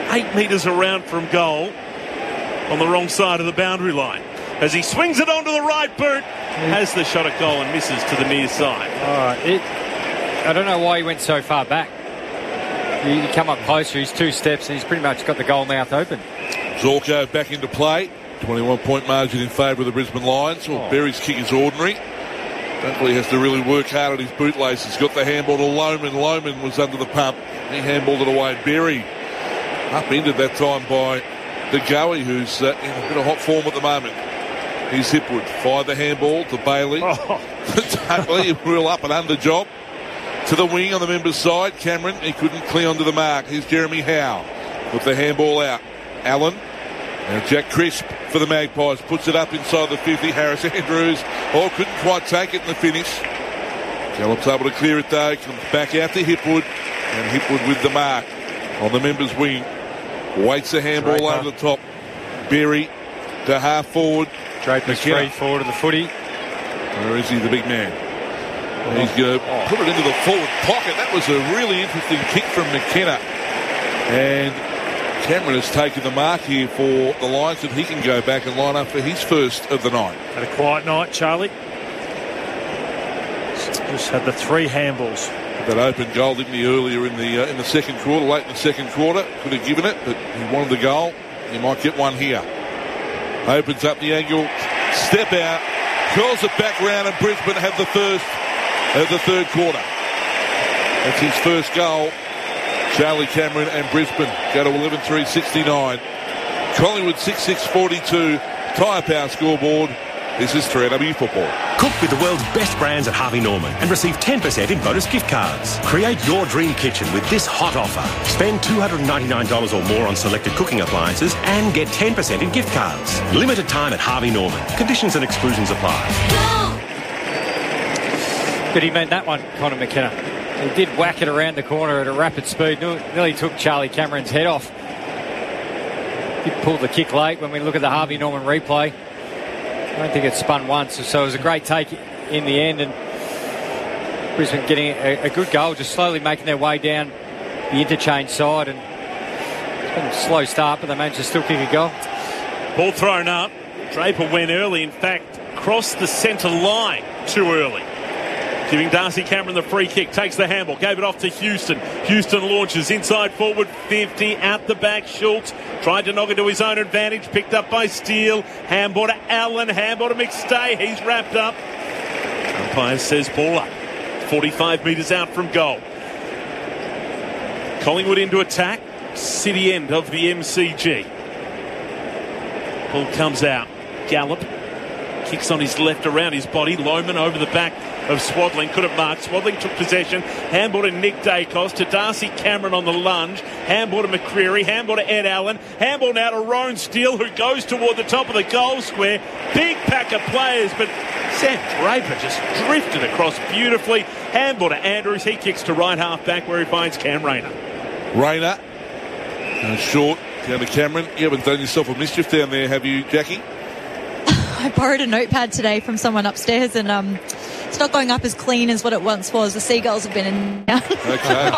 8 metres around from goal on the wrong side of the boundary line. As he swings it onto the right boot, has the shot at goal and misses to the near side. I don't know why he went so far back. You come up closer, he's 2 steps, and he's pretty much got the goal mouth open. Zorko back into play. 21-point margin in favour of the Brisbane Lions. Well, Berry's kick is ordinary. Dunkley has to really work hard at his bootlaces. Got the handball to Lohman. Lohman was under the pump. He handballed it away. Berry upended that time by De Goey, who's in a bit of hot form at the moment. Here's Hipwood. Fired the handball to Bailey. Dunkley, real up and under job. To the wing on the members' side. Cameron, he couldn't clear onto the mark. Here's Jeremy Howe with the handball out. Allen. Now Jack Crisp for the Magpies puts it up inside the 50. Harris Andrews, couldn't quite take it in the finish. Gallup's able to clear it though. Comes back out to Hipwood, and Hipwood with the mark on the members' wing. Waits the handball over the top. Berry to half forward. Draper's free forward of the footy. Where is he, the big man? He's going to put it into the forward pocket. That was a really interesting kick from McKenna. And Cameron has taken the mark here for the Lions, and he can go back and line up for his first of the night. Had a quiet night, Charlie. Just had the 3 handballs. That open goal, didn't he, earlier in the second quarter, late in the second quarter. Could have given it, but he wanted the goal. He might get one here. Opens up the angle, step out, curls it back round, and Brisbane have the first of the third quarter. That's his first goal. Charlie Cameron and Brisbane go to 11-3-69. Collingwood 6-6-42. Tyre Power scoreboard. This is 3AW Football. Cook with the world's best brands at Harvey Norman and receive 10% in bonus gift cards. Create your dream kitchen with this hot offer. Spend $299 or more on selected cooking appliances and get 10% in gift cards. Limited time at Harvey Norman. Conditions and exclusions apply. But he meant that one, Connor McKenna. He did whack it around the corner at a rapid speed. Nearly took Charlie Cameron's head off. Did pull the kick late when we look at the Harvey Norman replay. I don't think it spun once, so it was a great take in the end, and Brisbane getting a good goal, just slowly making their way down the interchange side, and it's been a slow start, but they managed to still kick a goal. Ball thrown up. Draper went early, in fact, crossed the centre line too early. Giving Darcy Cameron the free kick, takes the handball, gave it off to Houston. Houston launches inside forward 50, out the back. Schultz tried to knock it to his own advantage, picked up by Steele. Handball to Allen, handball to McStay. He's wrapped up. Umpire says ball up. 45 metres out from goal. Collingwood into attack. City end of the MCG. Ball comes out. Gallup kicks on his left around his body. Lohman over the back of Swadling. Could have marked. Swadling took possession. Handball to Nick Dacos. To Darcy Cameron on the lunge. Handball to McCreary. Handball to Ed Allen. Handball now to Roan Steele, who goes toward the top of the goal square. Big pack of players, but Sam Draper just drifted across beautifully. Handball to Andrews. He kicks to right half back where he finds Cam Rayner. Rayner. Short. Down to Cameron. You haven't done yourself a mischief down there, have you, Jackie? I borrowed a notepad today from someone upstairs, and it's not going up as clean as what it once was. The seagulls have been in now. Okay.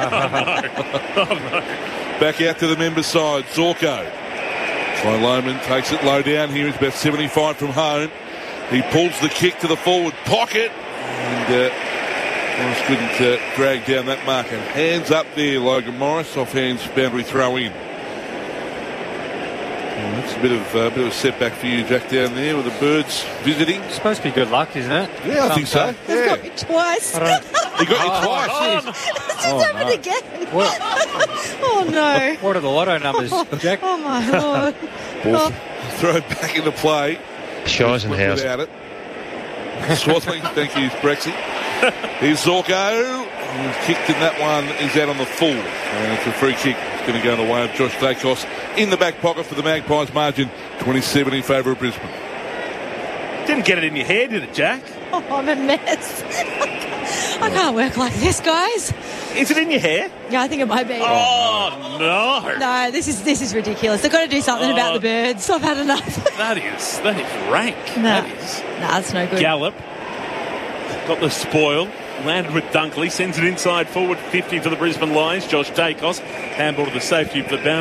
Back out to the members' side. Zorko. Try Lohman takes it low down here. He's about 75 from home. He pulls the kick to the forward pocket, and Morris couldn't drag down that marker. Hands up there, Logan Morris. Off hands, boundary throw in. That's a bit of a setback for you, Jack, down there with the Birds visiting. It's supposed to be good luck, isn't it? Yeah, I think so. He's got me twice. He got you twice. This has happened again. Oh, no. What are the lotto numbers, Jack? Oh, my Lord. Ball throw back into play. Scheisenhausen. Without it. Swaddling, thank you, Brexy. Here's Zorko. He's kicked in that one. He's out on the full. And it's a free kick. It's going to go in the way of Josh Dacos in the back pocket for the Magpies. Margin 27 in favour of Brisbane. Didn't get it in your hair, did it, Jack? Oh, I'm a mess. I can't work like this, guys. Is it in your hair? Yeah, I think it might be. Oh, no. No, this is ridiculous. They've got to do something about the Birds. I've had enough. That is rank. No. That is. Nah, that's no good. Gallup got the spoil. Landed with Dunkley. Sends it inside forward 50 for the Brisbane Lions. Josh Dacos. Handball to the safety of the boundary.